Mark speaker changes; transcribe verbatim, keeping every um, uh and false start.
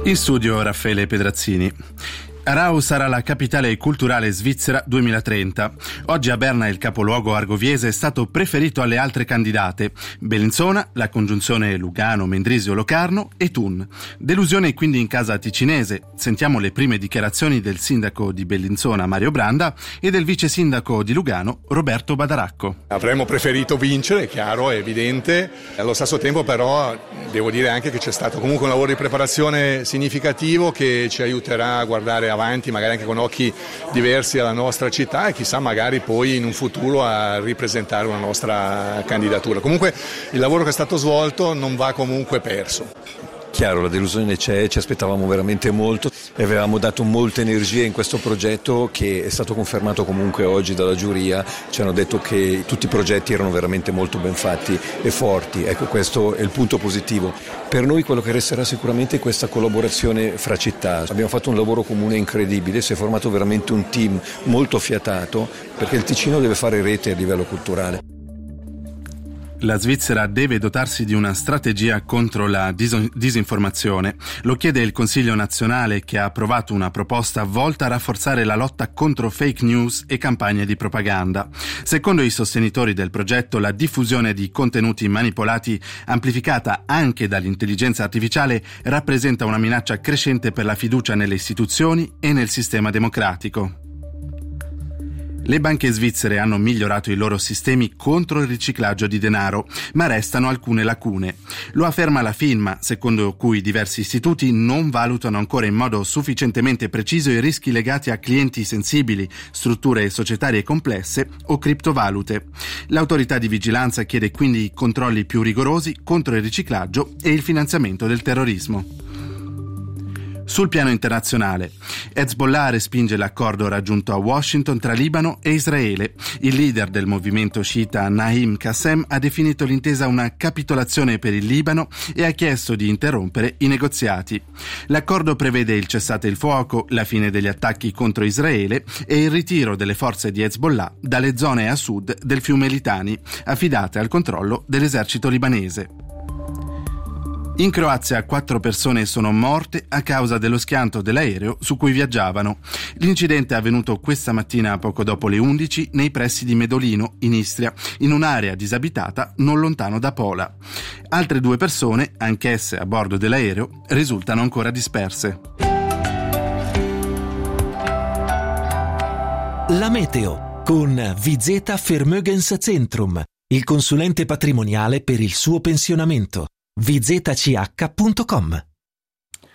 Speaker 1: In studio Raffaele Pedrazzini. Aarau sarà la capitale culturale svizzera duemilatrenta. Oggi a Berna, il capoluogo argoviese, è stato preferito alle altre candidate: Bellinzona, la congiunzione Lugano, Mendrisio, Locarno e Thun. Delusione quindi in casa ticinese. Sentiamo le prime dichiarazioni del sindaco di Bellinzona, Mario Branda, e del vice sindaco di Lugano, Roberto Badaracco.
Speaker 2: Avremmo preferito vincere, è chiaro, è evidente. Allo stesso tempo però devo dire anche che c'è stato comunque un lavoro di preparazione significativo che ci aiuterà a guardare avanti, magari anche con occhi diversi alla nostra città, e chissà magari poi in un futuro a ripresentare una nostra candidatura. Comunque il lavoro che è stato svolto non va comunque perso.
Speaker 3: Chiaro, la delusione c'è, ci aspettavamo veramente molto e avevamo dato molte energie in questo progetto, che è stato confermato comunque oggi dalla giuria. Ci hanno detto che tutti i progetti erano veramente molto ben fatti e forti. Ecco, questo è il punto positivo. Per noi quello che resterà sicuramente è questa collaborazione fra città. Abbiamo fatto un lavoro comune incredibile, si è formato veramente un team molto fiatato, perché il Ticino deve fare rete a livello culturale.
Speaker 1: La Svizzera deve dotarsi di una strategia contro la dis- disinformazione. Lo chiede il Consiglio nazionale, che ha approvato una proposta volta a rafforzare la lotta contro fake news e campagne di propaganda. Secondo i sostenitori del progetto, la diffusione di contenuti manipolati, amplificata anche dall'intelligenza artificiale, rappresenta una minaccia crescente per la fiducia nelle istituzioni e nel sistema democratico. Le banche svizzere hanno migliorato i loro sistemi contro il riciclaggio di denaro, ma restano alcune lacune. Lo afferma la FINMA, secondo cui diversi istituti non valutano ancora in modo sufficientemente preciso i rischi legati a clienti sensibili, strutture societarie complesse o criptovalute. L'autorità di vigilanza chiede quindi controlli più rigorosi contro il riciclaggio e il finanziamento del terrorismo. Sul piano internazionale, Hezbollah respinge l'accordo raggiunto a Washington tra Libano e Israele. Il leader del movimento sciita Naim Qassem ha definito l'intesa una capitolazione per il Libano e ha chiesto di interrompere i negoziati. L'accordo prevede il cessate il fuoco, la fine degli attacchi contro Israele e il ritiro delle forze di Hezbollah dalle zone a sud del fiume Litani, affidate al controllo dell'esercito libanese. In Croazia quattro persone sono morte a causa dello schianto dell'aereo su cui viaggiavano. L'incidente è avvenuto questa mattina poco dopo le undici nei pressi di Medolino, in Istria, in un'area disabitata non lontano da Pola. Altre due persone, anch'esse a bordo dell'aereo, risultano ancora disperse.
Speaker 4: La meteo con V Z Vermögenszentrum, il consulente patrimoniale per il suo pensionamento. v z c h punto com